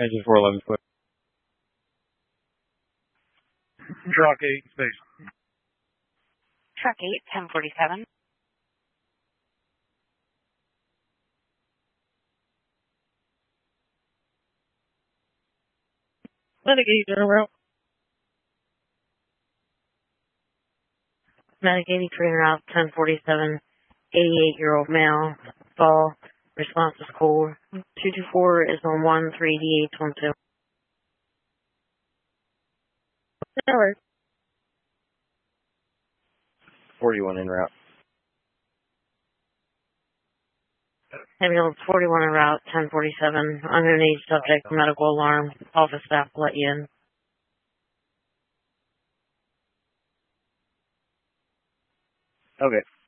Engine 411 foot. Truck 8, space. Truck 8, 1047. Medic 8 en route. Medic 83 en route, 1047. 88-year-old male. Fall. Response is cold. 224 is on 138812. No worries. 41 en route. Ambulance 41 en route, 1047. Underneath subject, medical alarm. Office staff will let you in. Okay.